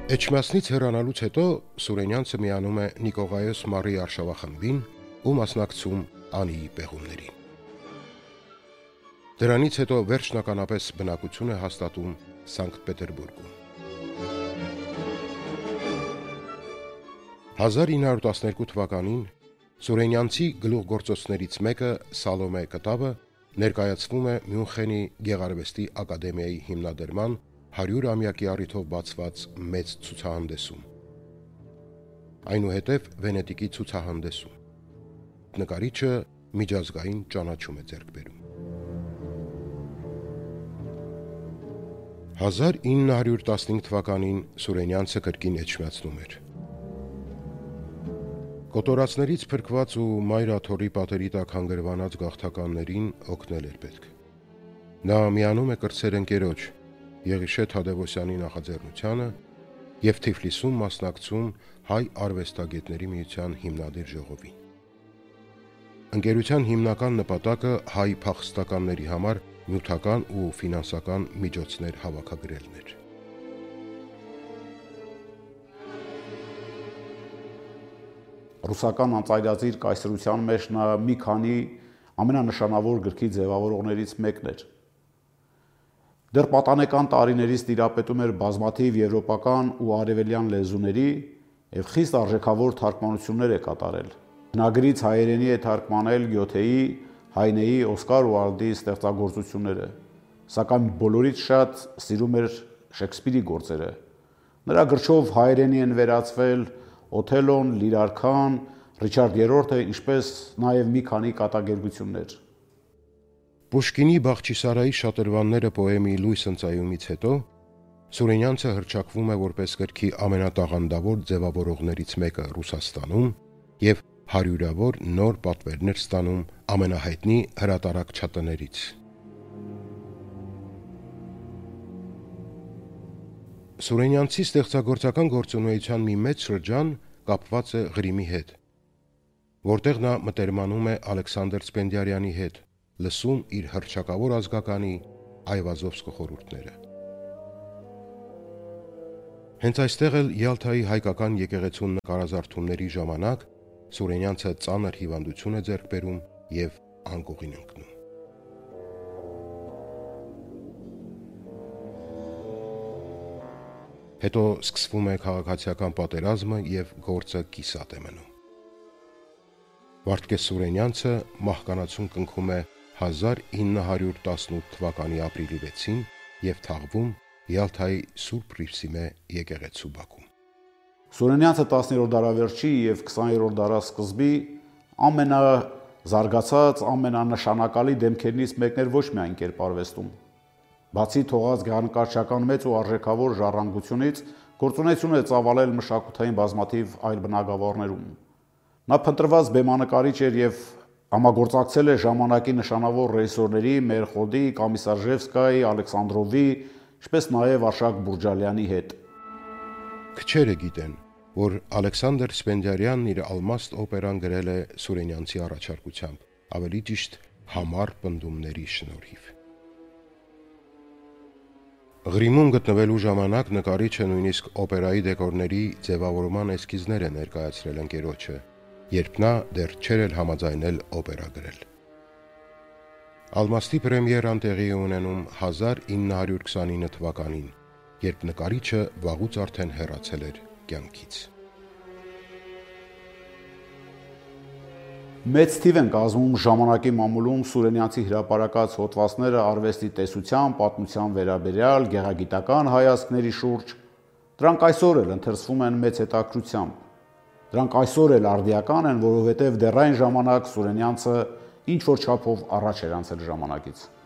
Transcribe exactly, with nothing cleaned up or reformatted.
Էջմիածնից հեռանալուց հետո Սուրենյանցը միանում է Նիկողայոս Մարի արշավախմբին ու մասնակցում Անիի պեղումներին։ Դրանից հետո վերջնականապես բնակություն է հաստատում Սանկտ Պետերբուրգում։ հազար ինը հարյուր տասներկու թվականին Սուրենյանցի գլուխգործոցներից մեկը Սալոմե Կտավը ներկայացվում է Մյունխենի Գեղարվեստի ակադեմիայի հիմնադրման հարյուրամյակի առիթով բացված մեծ ցուցահանդեսում, այնուհետև Վենետիկի ցուցահանդեսում։ Նկարիչը միջազգային ճանաչում է ձեռք բերում։ հազար ինը հարյուր տասնհինգ թվականին Սուրենյանցը կրկին էջմիածնում էր։ Կոտորածներից փրկված ու Մայր Աթոռի պատերի տակ հանգրվանած գաղթականներին օգնել էր պետք։ Նա միանում է կրտսեր ընկերոջ Եղիշե Թադևոսյանի նախաձեռնությանը և Թիֆլիսում մասնակցում Հայ արվեստագետների միության հիմնադիր ժողովին։ Ընկերության հիմնական նպատակը հայ փախստականների համար նյութական ու ֆինանսական միջոցներ հավաքագրելն էր։ Ռուսական անծայրազիր կայսրության մեջ նա մի քանի ամենանշանավոր գրքի ձևավորողներից մեկն էր։ Դեռ պատանեկան տարիներից տիրապետում էր բազմաթիվ եվրոպական ու արևելյան լեզուների և խիստ արժեքավոր թարգմանություններ է կատարել։ Հնագրից հայերենի է թարգմանել Գյոթեի, Հայնեի, Օսկար Ուալդի ստեղծագործությունները, սակայն բոլորից շատ սիրում էր Շեքսպիրի գործերը։ Նրա գրչով հայերենի են վերածվել Օթելոն, Լիրարքան, Ռիչարդ երրորդը, ինչպես նաև մի քանի կատակերգություններ։ Պուշկինի Բախչիսարայի շատրվանները պոեմի լույս ընծայումից հետո Սուրենյանցը հռչակվում է որպես գրքի ամենատաղանդավոր ձևավորողներից մեկը Ռուսաստանում և հարյուրավոր նոր պատվերներ ստանում ամենահայտնի հրատարակչատներից։ Սուրենյանցի ստեղծագործական գործունեության մի մեծ շրջան կապված է Ղրիմի հետ, որտեղ նա մտերմանում է Ալեքսանդր Սպենդիարյանի հետ, լսում իր հռչակավոր ազգականի Այվազովսկու խորհուրդները։ Հենց այստեղ էլ Յալթայի հայկական եկեղեցուն նկարազարդումների ժամանակ Սուրենյանցը ծանր հիվանդություն է ձեռք բերում և անկողին ընկնում։ Հետո սկսվում է քաղաքացիական պատերազմը և գործը կիսատ է մնում։ Վարդգես Սուրենյանցը մահկանացուն կնքում է հազար ինը հարյուր տասնութ թվականի ապրիլի վեցին և թաղվում Յալթայի Սուրբ Հռիփսիմե եկեղեցու բակում։ Սուրենյանցը տասներորդ դարավերջի և քսաներորդ դարասկզբի ամենազարգացած, ամենանշանակալի դեմքերից մեկն էր ոչ միայն կերպարվեստում։ Բացի թողած գեղանկարչական մեծ ու արժեքավոր ժառանգությունից, գործունեություն է ծավալել մշակութային բազմաթիվ այլ բնագավառներում։ Նա փնտրված բեմանկարիչ էր և համագործակցել է ժամանակի նշանավոր ռեժիսորների Մերխոդի, Կոմիսարժևսկայի, Ալեքսանդրովի, ինչպես նաև Արշակ Բուրջալյանի հետ։ Քչերը գիտեն, որ Ալեքսանդր Սպենդիարյանն իր Ալմաստ օպերան գրել է Սուրենյանցի առաջարկությամբ, ավելի ճիշտ համառ պնդումների շնորհիվ։ Ղրիմում գտնվելու ժամանակ նկարիչը նույնիսկ օպերայի դեկորների ձևավորման էսքիզներ է ներկայացրել ընկերոջը, երբ նա դեռ չէր էլ համաձայնել օպերա գրել։ Ալմաստի պրեմիերան տեղի է ունենում հազար ինը հարյուր քսանինը թվականին, երբ նկարիչը վաղուց արդեն հեռացել էր կյանքից։ Մեծ թիվ են կազմում ժամանակի մամուլում Սուրենյանցի հրապարակած հոդվածները արվեստի տեսության, պատմության վերաբերյալ, գեղագիտական հայացքների շուրջ։ Դրանք այսօր էլ ընթերցվում են մեծ հետաքրքրությամբ։ Դրանք այսօր էլ արդիական են, որովհետև դեռ այն ժամանակ Սուրենյանցը ինչ-որ չափով առաջ էր անցել ժամանակից։